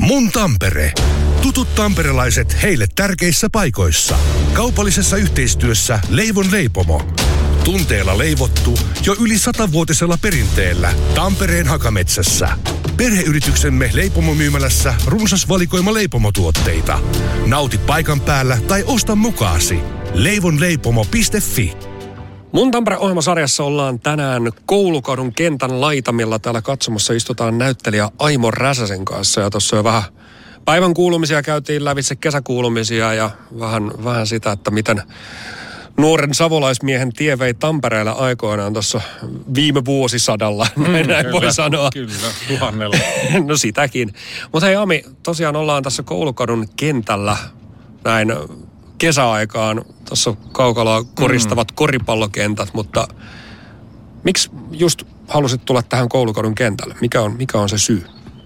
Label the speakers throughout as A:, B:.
A: Mun Tampere. Tutut tamperelaiset heille tärkeissä paikoissa. Kaupallisessa yhteistyössä Leivon leipomo. Tunteella leivottu jo yli 100-vuotisella perinteellä Tampereen Hakametsässä. Perheyrityksemme leipomomyymälässä runsas valikoima leipomotuotteita. Nauti paikan päällä tai osta mukaasi. leivonleipomo.fi.
B: Mun Tampere-ohjelmasarjassa ollaan tänään Koulukadun kentän laitamilla. Täällä katsomassa istutaan näyttelijä Aimo Räsäsen kanssa. Ja tuossa jo vähän päivän kuulumisia käytiin lävitse, kesäkuulumisia ja vähän sitä, että miten nuoren savolaismiehen tie vei Tampereelle aikoinaan tuossa viime vuosisadalla. Näin voi sanoa.
C: Kyllä, tuhannella.
B: No sitäkin. Mutta hei Ami, tosiaan ollaan tässä Koulukadun kentällä näin kesäaikaan. Tuossa kaukaloa koristavat koripallokentät, mutta miksi just halusit tulla tähän Koulukadun kentälle? Mikä on se syy?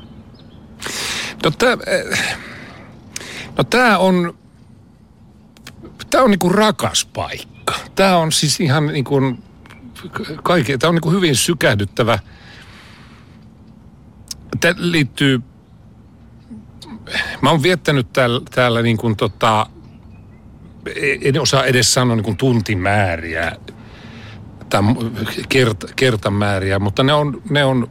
C: Tämä on niinku rakas paikka. Tämä on siis ihan niinku kaikkea. Tämä on niinku hyvin sykähdyttävä. Tämä liittyy. Mä oon viettänyt täällä niin kuin en osaa edes sanoa niin kuin tuntimääriä tai kertamääriä, mutta ne on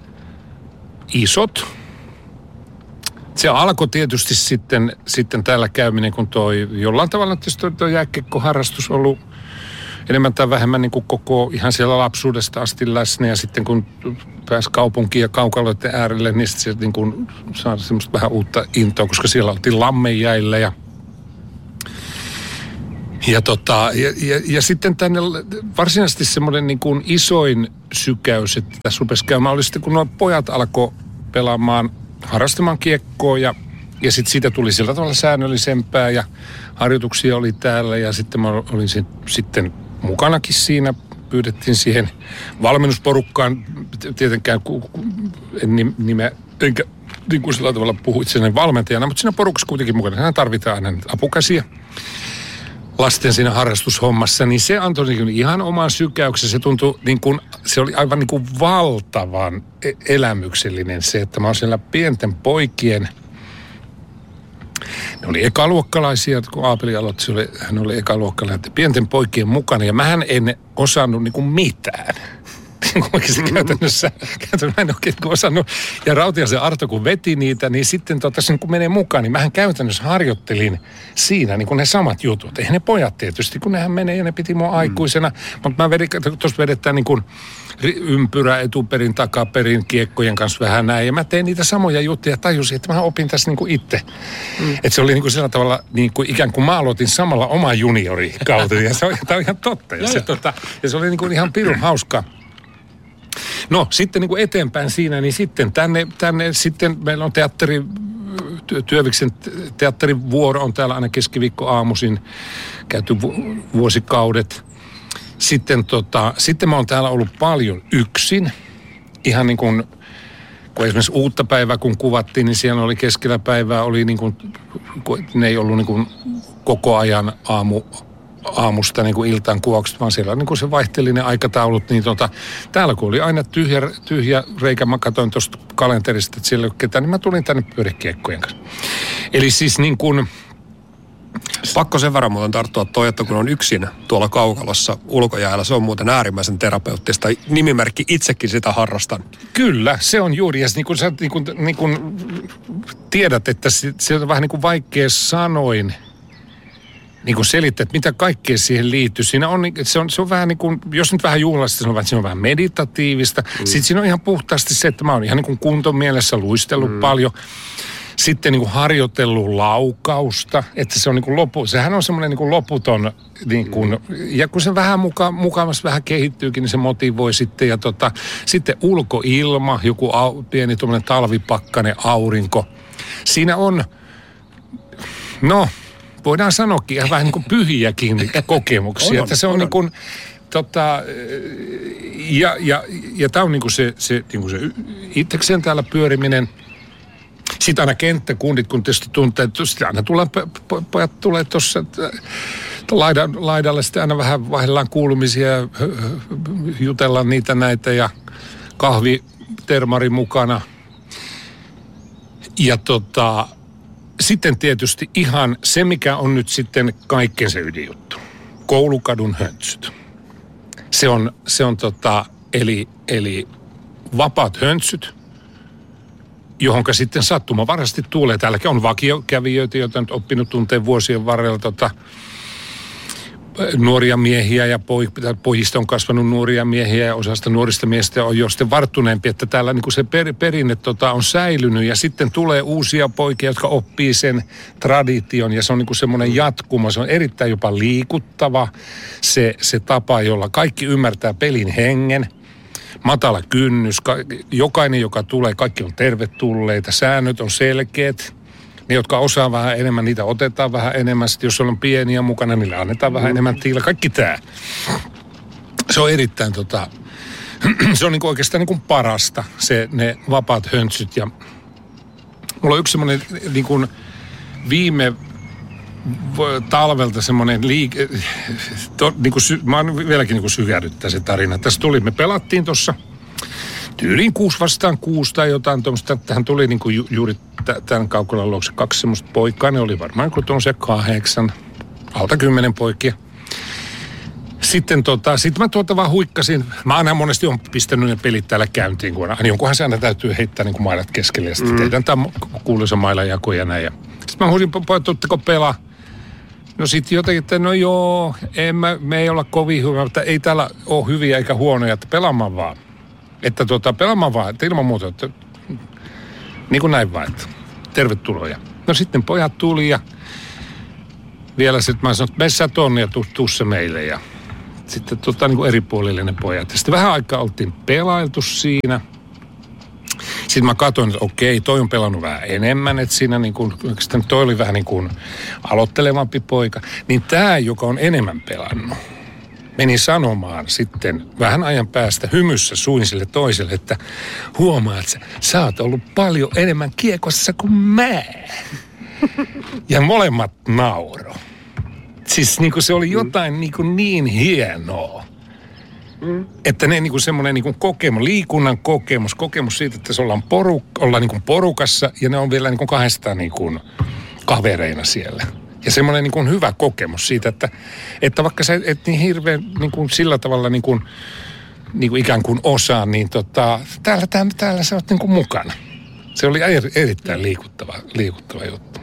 C: isot. Se alkoi tietysti sitten täällä käyminen, kun jollain tavalla tietysti tuo jääkiekkoharrastus ollut enemmän tai vähemmän niin kuin koko ihan siellä lapsuudesta asti läsnä. Ja sitten kun pääsi kaupunkiin ja kaukaloiden äärelle, niin sitten se niin kuin saa semmoista vähän uutta intoa, koska siellä oltiin Lammenjäillä ja sitten tänne varsinaisesti semmoinen niin kuin isoin sykäys, että tässä rupesi käymään, oli sitten kun nuo pojat alkoi pelaamaan, harrastamaan kiekkoa ja sitten siitä tuli sillä tavalla säännöllisempää ja harjoituksia oli täällä ja sitten mä olin sitten mukanakin siinä, pyydettiin siihen valmennusporukkaan, tietenkään en nimeä, enkä niin kuin sillä tavalla puhu itselleen valmentajana, mutta siinä porukassa kuitenkin mukana. Hän tarvitaan aina apukäsiä lasten siinä harrastushommassa, niin se antoi niin ihan oman sykäyksen. Se tuntui niin kuin, se oli aivan niin kuin valtavan elämyksellinen se, että mä oon siellä pienten poikien, ne oli ekaluokkalaisia, kun Aapeli aloitti, hän oli ekaluokkalainen, pienten poikien mukana, ja mähän en osannut niin kuin mitään. Oikeasti käytännössä mä en oikein osannut. Ja Rautiaisen Arto, kun veti niitä, niin sitten kun menee mukaan, niin mähän käytännössä harjoittelin siinä niin kuin ne samat jutut. Eihän ne pojat tietysti, kun nehän menee ja ne piti mua aikuisena. Mutta tuossa vedetään niin kuin ympyrä etuperin, takaperin, kiekkojen kanssa vähän näin. Ja mä tein niitä samoja juttuja ja tajusin, että mä opin tässä niin kuin itse. Että se oli niin kuin sillä tavalla, niin kuin ikään kuin mä aloitin samalla oma juniorikauteni. Ja tämä on ihan totta. Ja se oli niin kuin ihan pirun hauskaa. No, sitten niin kuin eteenpäin siinä, niin sitten tänne sitten meillä on Työviksen teatterivuoro on täällä aina keskiviikkoaamuisin käyty vuosikaudet. Sitten mä oon täällä ollut paljon yksin. Ihan niin kuin, kun esimerkiksi Uutta päivää kun kuvattiin, niin siellä oli keskellä päivää, oli niin kuin, ne ei ollut niin kuin koko ajan aamusta niin kuin iltaan kuvaukset, vaan siellä niin kuin se vaihteli ne aikataulut, niin täällä kun oli aina tyhjä reikä, mä katsoin tuosta kalenterista, että siellä ei ole ketään, niin mä tulin tänne pyörikiekkojen kanssa. Eli siis niin kuin
B: pakko sen verran muuten tarttua toi, että kun on yksin tuolla kaukalossa ulkojäällä, se on muuten äärimmäisen terapeuttista. Nimimerkki, itsekin sitä harrastan.
C: Kyllä, se on juuri. Ja niin kuin sä niin kuin tiedät, että se on vähän niin kuin vaikea sanoin niin kuin selittää, että mitä kaikkea siihen liittyy. Siinä on, se on vähän niin kuin, jos nyt vähän juhlasta, se on vähän meditatiivista. Sitten siinä on ihan puhtaasti se, että mä oon ihan niin kuin kuntomielessä luistellut paljon. Sitten niin kuin harjoitellut laukausta, että se on niin kuin sehän on semmoinen niin kuin loputon, niin kuin, ja kun se vähän mukavasti vähän kehittyykin, niin se motivoi sitten. Ja sitten ulkoilma, joku pieni tuommoinen talvipakkainen aurinko. Siinä on, no voidaan sanoakin ihan vähän niin kuin pyhiäkin kokemuksia. Että se on niin kuin, ja tämä on niin kuin se itsekseen täällä pyöriminen. Sitten aina kenttäkundit, kun tietysti tuntee, että aina pojat tulee tuossa laidalle, sitten aina vähän vaihdellaan kuulumisia, jutellaan niitä näitä ja kahvitermari mukana. Ja sitten tietysti ihan se, mikä on nyt sitten kaikkein se ydinjuttu. Koulukadun höntsyt. Se on eli vapaat höntsyt, johonka sitten sattumavarasti tulee. Täälläkin on vakiokävijöitä, joita on oppinut tunteen vuosien varrella nuoria miehiä ja pojista on kasvanut nuoria miehiä ja osasta nuorista miehistä on jo sitten varttuneempi, että täällä niin kuin se perinne on säilynyt ja sitten tulee uusia poikia, jotka oppii sen tradition ja se on niin kuin semmoinen jatkumo, se on erittäin jopa liikuttava se tapa, jolla kaikki ymmärtää pelin hengen, matala kynnys, jokainen joka tulee, kaikki on tervetulleita, säännöt on selkeät. Ne, jotka osaa vähän enemmän, niitä otetaan vähän enemmän. Sitten jos on pieniä mukana, niille annetaan vähän enemmän tilaa. Kaikki tämä. Se on erittäin se on niinku oikeastaan niinku parasta, ne vapaat höntsyt. Ja mulla on yksi semmoinen niinku viime talvelta semmoinen mä oon vieläkin niinku sykähdyttää se tarina. Tässä me pelattiin tuossa tyyliin 6-6 tai jotain tuommoista. Tähän tuli niinku juuri tämän Kaukolan luokse 2 semmoista poikaa. Ne oli varmaan kuin tuollaisia 8, alta 10 poikia. Sitten mä vaan huikkasin. Mä aina monesti on pistänyt ne pelit täällä käyntiin, kun jonkunhan se aina täytyy heittää niin kuin mailat keskelle. Ja sitten tehdään tämä kuuluisa mailajako ja näin. Sitten mä huusin, pojat, tuutteko pelaa? No sitten jotenkin, että no joo, me ei olla kovin hyviä, mutta ei täällä ole hyviä eikä huonoja, että pelaamaan vaan. Että pelaamaan vaan, että ilman muuta, että niin kuin näin vaan, että tervetuloa. No sitten pojat tuli ja vielä sitten mä sanoin, että mene sä tonne ja tuu se meille ja sitten niin kuin eri puolille ne pojat. Ja sitten vähän aikaa oltiin pelailtu siinä. Sitten mä katsoin, että okei, toi on pelannut vähän enemmän, että siinä niin kuin, toi oli vähän niin kuin aloittelevampi poika. Niin tää, joka on enemmän pelannut, meni sanomaan sitten vähän ajan päästä hymyssä suin sille toiselle, että huomaat, että sä oot ollut paljon enemmän kiekossa kuin mä. Ja molemmat nauro. Siis niin kuin se oli jotain niin hienoa. Että ne niin kuin semmoinen niin kuin kokemus, liikunnan kokemus siitä, että se ollaan niin kuin porukassa ja ne on vielä niin kuin kahdestaan niin kuin kavereina siellä. Ja semmoinen niin kuin hyvä kokemus siitä, että vaikka sä et niin hirveän niin kuin sillä tavalla niin kuin ikään kuin osaa, niin täällä sä oot niin kuin mukana. Se oli erittäin liikuttava juttu.